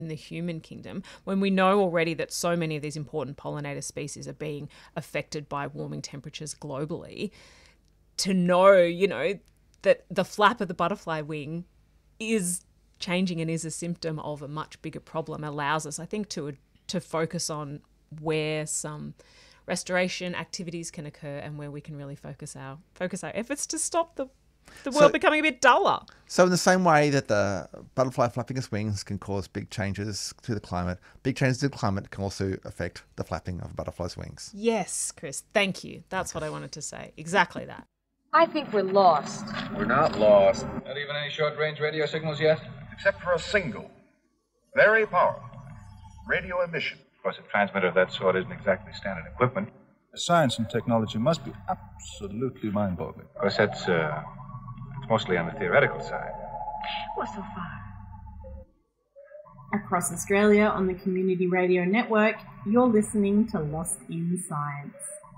in the human kingdom, when we know already that so many of these important pollinator species are being affected by warming temperatures globally, to know, that the flap of the butterfly wing is changing and is a symptom of a much bigger problem allows us, I think, to focus on where some restoration activities can occur and where we can really focus our efforts to stop the world becoming a bit duller. So in the same way that the butterfly flapping its wings can cause big changes to the climate, big changes to the climate can also affect the flapping of a butterfly's wings. Yes, Chris, thank you. That's what I wanted to say. Exactly that. I think we're lost. We're not lost. Not even any short-range radio signals yet? Except for a single, very powerful radio emission. Of course, a transmitter of that sort isn't exactly standard equipment. The science and technology must be absolutely mind-boggling. Of course, it's mostly on the theoretical side. What's so far? Across Australia on the Community Radio Network, you're listening to Lost in Science.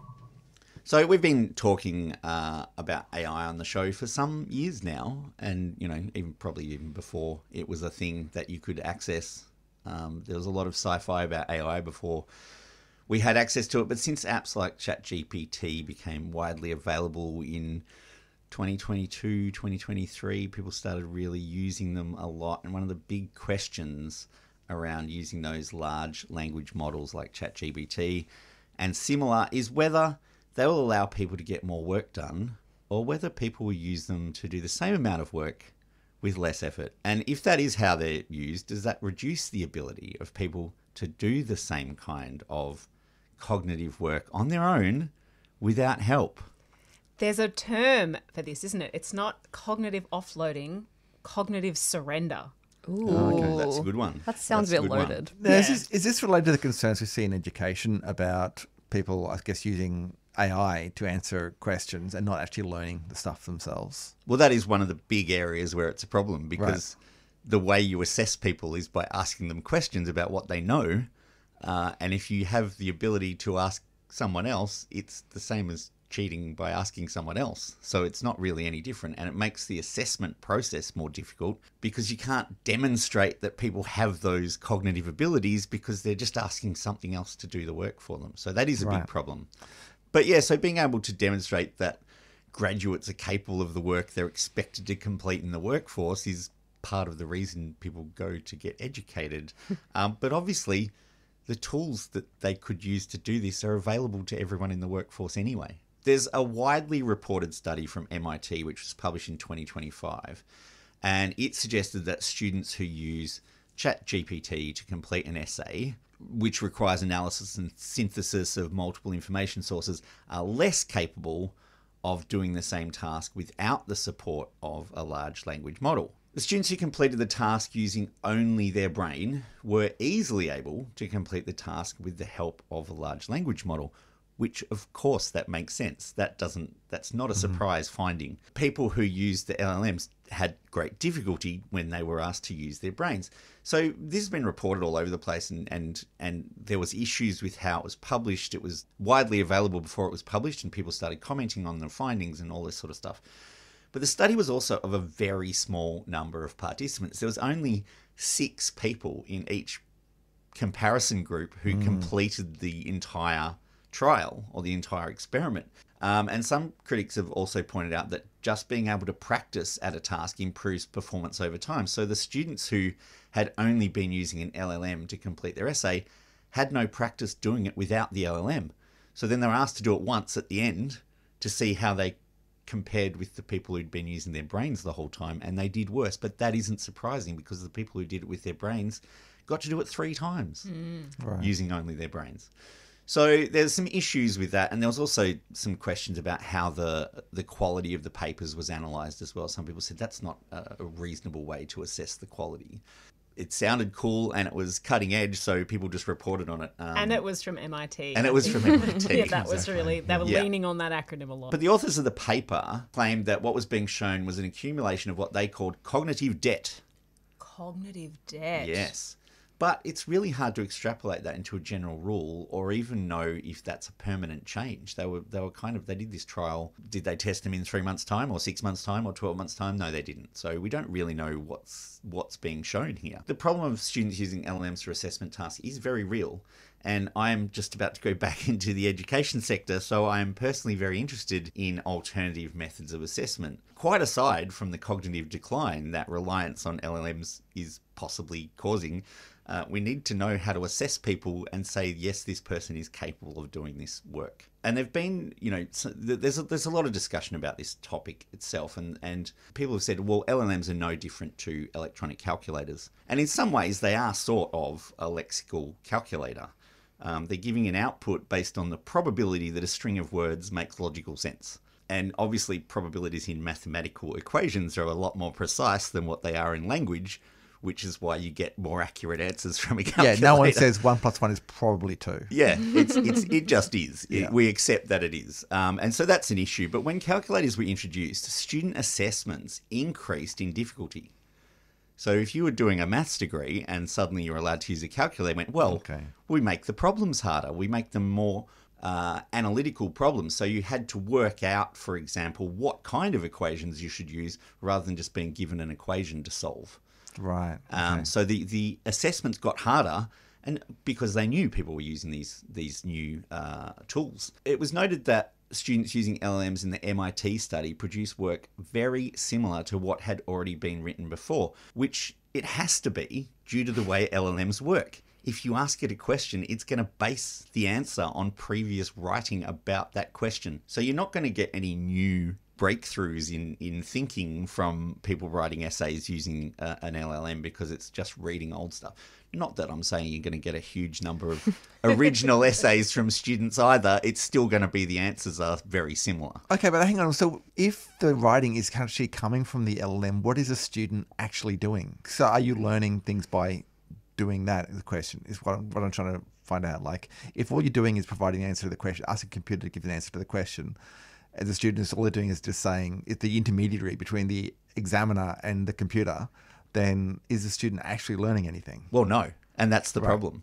So we've been talking about AI on the show for some years now, and even before it was a thing that you could access. There was a lot of sci-fi about AI before we had access to it, but since apps like ChatGPT became widely available in 2022, 2023, people started really using them a lot. And one of the big questions around using those large language models like ChatGPT and similar is whether they will allow people to get more work done or whether people will use them to do the same amount of work with less effort. And if that is how they're used, does that reduce the ability of people to do the same kind of cognitive work on their own without help? There's a term for this, isn't it? It's not cognitive offloading, cognitive surrender. Ooh. Okay, that's a good one. That sounds a bit loaded. Now, is this related to the concerns we see in education about people, I guess, using AI to answer questions and not actually learning the stuff themselves? Well, that is one of the big areas where it's a problem because the way you assess people is by asking them questions about what they know. And if you have the ability to ask someone else, it's the same as cheating by asking someone else. So it's not really any different. And it makes the assessment process more difficult because you can't demonstrate that people have those cognitive abilities because they're just asking something else to do the work for them. So that is a big problem. But yeah, so being able to demonstrate that graduates are capable of the work they're expected to complete in the workforce is part of the reason people go to get educated. But obviously, the tools that they could use to do this are available to everyone in the workforce anyway. There's a widely reported study from MIT, which was published in 2025, and it suggested that students who use ChatGPT to complete an essay, which requires analysis and synthesis of multiple information sources, are less capable of doing the same task without the support of a large language model. The students who completed the task using only their brain were easily able to complete the task with the help of a large language model, which of course that makes sense. That's not a surprise finding. People who used the LLMs had great difficulty when they were asked to use their brains. So this has been reported all over the place, and there was issues with how it was published. It was widely available before it was published, and people started commenting on the findings and all this sort of stuff. But the study was also of a very small number of participants. There was only 6 people in each comparison group who completed the entire trial or the entire experiment. And some critics have also pointed out that just being able to practice at a task improves performance over time. So the students who had only been using an LLM to complete their essay had no practice doing it without the LLM. So then they were asked to do it once at the end to see how they compared with the people who'd been using their brains the whole time, and they did worse. But that isn't surprising because the people who did it with their brains got to do it 3 times using only their brains. So there's some issues with that, and there was also some questions about how the quality of the papers was analysed as well. Some people said that's not a reasonable way to assess the quality. It sounded cool and it was cutting edge, so people just reported on it. And it was from MIT. And it was from MIT. Yeah, that was really, they were leaning on that acronym a lot. But the authors of the paper claimed that what was being shown was an accumulation of what they called cognitive debt. Cognitive debt? Yes. But it's really hard to extrapolate that into a general rule or even know if that's a permanent change. They did this trial. Did they test them in 3 months' time or 6 months' time or 12 months' time? No, they didn't. So we don't really know what's being shown here. The problem of students using LLMs for assessment tasks is very real. And I am just about to go back into the education sector, so I am personally very interested in alternative methods of assessment. Quite aside from the cognitive decline that reliance on LLMs is possibly causing, we need to know how to assess people and say, yes, this person is capable of doing this work. And there've been, there's a lot of discussion about this topic itself, and people have said, well, LLMs are no different to electronic calculators. And in some ways, they are sort of a lexical calculator. They're giving an output based on the probability that a string of words makes logical sense. And obviously, probabilities in mathematical equations are a lot more precise than what they are in language, which is why you get more accurate answers from a calculator. Yeah, no one says 1 + 1 is probably 2. Yeah, it just is. Yeah. We accept that it is. And so that's an issue. But when calculators were introduced, student assessments increased in difficulty. So if you were doing a maths degree and suddenly you're allowed to use a calculator, they went, we make the problems harder. We make them more analytical problems. So you had to work out, for example, what kind of equations you should use rather than just being given an equation to solve. Right. So the assessments got harder, and because they knew people were using these new tools. It was noted that students using LLMs in the MIT study produced work very similar to what had already been written before, which it has to be due to the way LLMs work. If you ask it a question, it's going to base the answer on previous writing about that question. So you're not going to get any new breakthroughs in thinking from people writing essays using an LLM because it's just reading old stuff. Not that I'm saying you're going to get a huge number of original essays from students either. It's still going to be the answers are very similar. Okay, but hang on. So if the writing is actually coming from the LLM, what is a student actually doing? So are you learning things by doing that? The question is what I'm trying to find out. Like, if all you're doing is providing the answer to the question, ask a computer to give an answer to the question, and the students, all they're doing is just saying, it's the intermediary between the examiner and the computer, then is the student actually learning anything? Well, no. And that's the problem.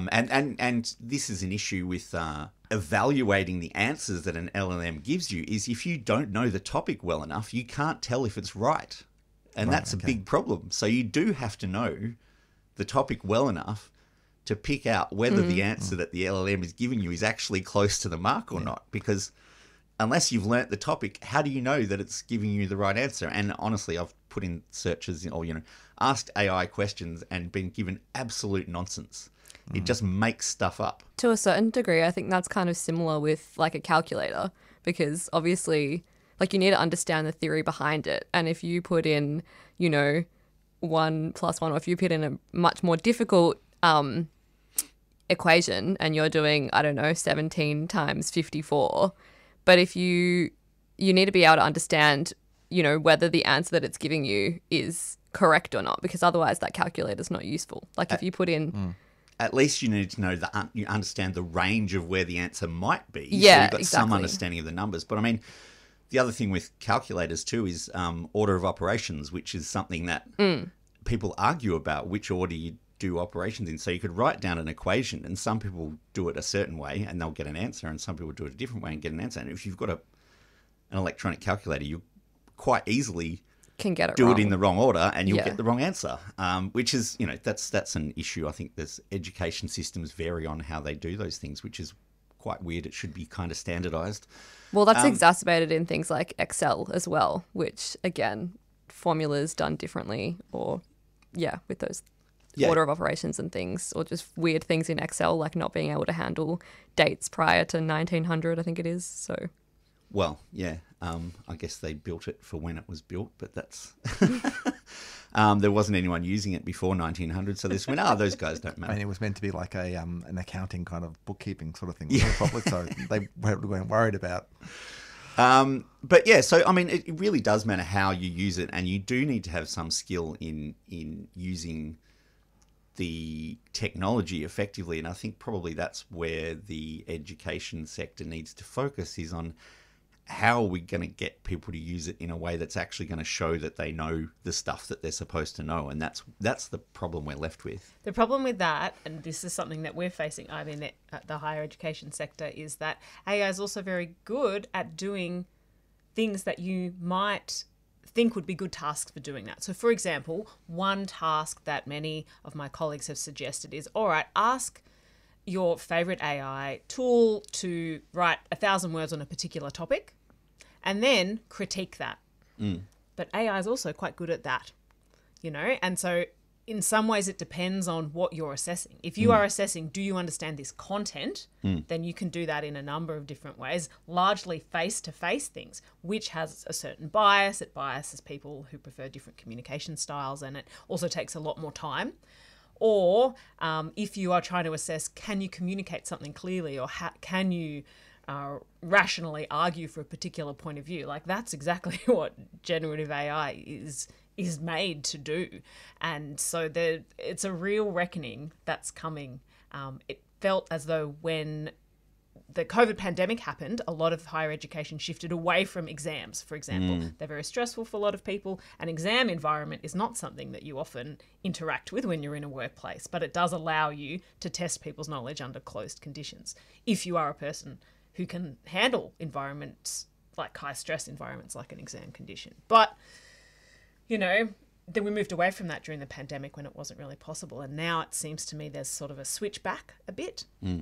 And this is an issue with evaluating the answers that an LLM gives you, is if you don't know the topic well enough, you can't tell if it's right. And that's a big problem. So you do have to know the topic well enough to pick out whether the answer that the LLM is giving you is actually close to the mark or not. Because unless you've learnt the topic, how do you know that it's giving you the right answer? And honestly, I've put in searches or, asked AI questions and been given absolute nonsense. It just makes stuff up. To a certain degree, I think that's kind of similar with like a calculator, because obviously like you need to understand the theory behind it. And if you put in, 1 + 1, or if you put in a much more difficult equation and you're doing, 17 times 54, but if you need to be able to understand, whether the answer that it's giving you is correct or not, because otherwise that calculator's not useful. Like if you put in... At least you need to know that you understand the range of where the answer might be. Yeah, so you've got exactly. some understanding of the numbers. But I mean, the other thing with calculators too is order of operations, which is something that people argue about, which order you do operations in. So you could write down an equation, and some people do it a certain way and they'll get an answer, and some people do it a different way and get an answer. And if you've got an electronic calculator, you quite easily can get it do wrong. it in the wrong order and you'll get the wrong answer, which is, that's an issue. I think there's education systems vary on how they do those things, which is quite weird. It should be kind of standardized. Well, that's exacerbated in things like Excel as well, which again, formulas done differently, or with those order of operations and things, or just weird things in Excel, like not being able to handle dates prior to 1900, I think it is. So, well, yeah, I guess they built it for when it was built, but that's there wasn't anyone using it before 1900, so this went, those guys don't matter. I mean, it was meant to be like a an accounting kind of bookkeeping sort of thing, probably, so they weren't worried about. But yeah, so I mean, it really does matter how you use it, and you do need to have some skill in using the technology effectively, and I think probably that's where the education sector needs to focus, is on how are we going to get people to use it in a way that's actually going to show that they know the stuff that they're supposed to know? And that's the problem we're left with. The problem with that, and this is something that we're facing, I mean, at the higher education sector, is that AI is also very good at doing things that you might think would be good tasks for doing that. So, for example, one task that many of my colleagues have suggested is, all right, ask your favorite AI tool to write 1,000 words on a particular topic and then critique that. But AI is also quite good at that, you know? And so in some ways it depends on what you're assessing. If you are assessing, do you understand this content, then you can do that in a number of different ways, largely face-to-face things, which has a certain bias. It biases people who prefer different communication styles, and it also takes a lot more time. Or if you are trying to assess, can you communicate something clearly, or can you rationally argue for a particular point of view? Like, that's exactly what generative AI is made to do. And so it's a real reckoning that's coming. It felt as though when the COVID pandemic happened, a lot of higher education shifted away from exams, for example. They're very stressful for a lot of people. An exam environment is not something that you often interact with when you're in a workplace, but it does allow you to test people's knowledge under closed conditions if you are a person who can handle environments, like high stress environments like an exam condition. But, you know, then we moved away from that during the pandemic when it wasn't really possible. And now it seems to me there's sort of a switch back a bit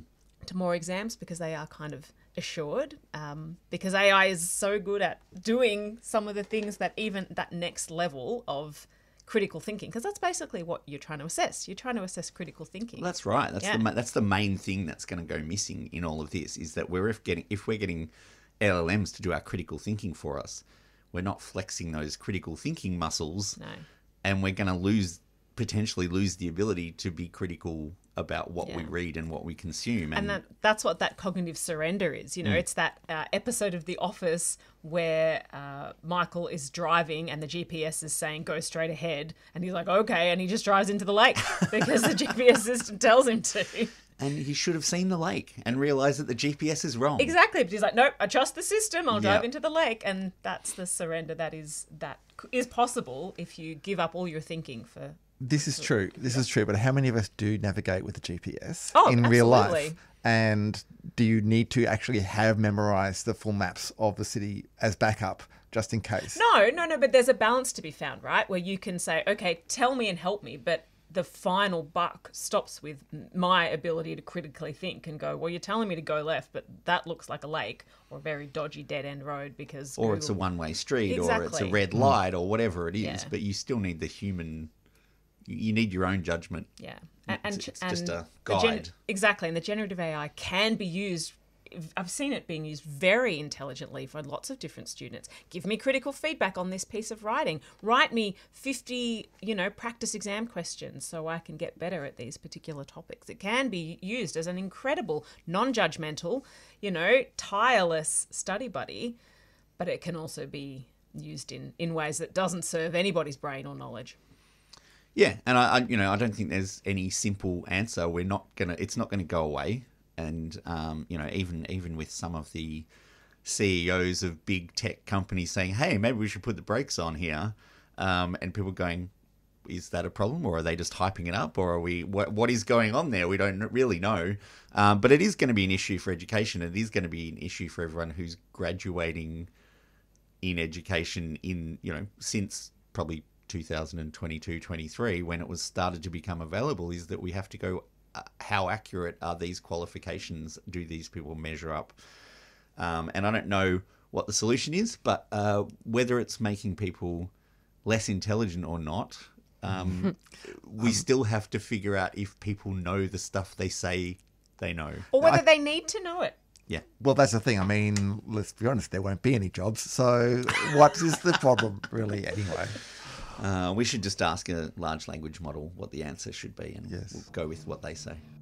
to more exams, because they are kind of assured, because AI is so good at doing some of the things that even that next level of critical thinking, because that's basically what you're trying to assess. You're trying to assess critical thinking. Well, that's right. That's the main thing that's going to go missing in all of this, is that if we're getting LLMs to do our critical thinking for us, we're not flexing those critical thinking muscles, and we're going to potentially lose the ability to be critical about what we read and what we consume. And that's what that cognitive surrender is. You know, it's that episode of The Office where Michael is driving and the GPS is saying, go straight ahead. And he's like, okay. And he just drives into the lake because the GPS system tells him to. And he should have seen the lake and realised that the GPS is wrong. Exactly. But he's like, nope, I trust the system. I'll drive into the lake. And that's the surrender that is possible if you give up all your thinking for... This is true. This is true. But how many of us do navigate with the GPS in real life? And do you need to actually have memorized the full maps of the city as backup just in case? No. But there's a balance to be found, right? Where you can say, okay, tell me and help me. But the final buck stops with my ability to critically think and go, well, you're telling me to go left, but that looks like a lake or a very dodgy dead-end road because... Or it's a one-way street or it's a red light or whatever it is. But you still need the human... You need your own judgment. Yeah. It's just a guide. Exactly. And the generative AI can be used... I've seen it being used very intelligently for lots of different students. Give me critical feedback on this piece of writing. Write me 50, practice exam questions so I can get better at these particular topics. It can be used as an incredible, non-judgmental, tireless study buddy, but it can also be used in ways that doesn't serve anybody's brain or knowledge. Yeah, and I don't think there's any simple answer. It's not gonna go away. And, even with some of the CEOs of big tech companies saying, hey, maybe we should put the brakes on here. And people going, is that a problem? Or are they just hyping it up? Or are what is going on there? We don't really know. But it is going to be an issue for education. It is going to be an issue for everyone who's graduating in education since probably 2022, 23, when it was started to become available, is that we have to go, how accurate are these qualifications? Do these people measure up? And I don't know what the solution is, but whether it's making people less intelligent or not, we still have to figure out if people know the stuff they say they know. Or whether they need to know it. Yeah. Well, that's the thing. I mean, let's be honest, there won't be any jobs. So what is the problem really anyway? We should just ask a large language model what the answer should be, and we'll go with what they say.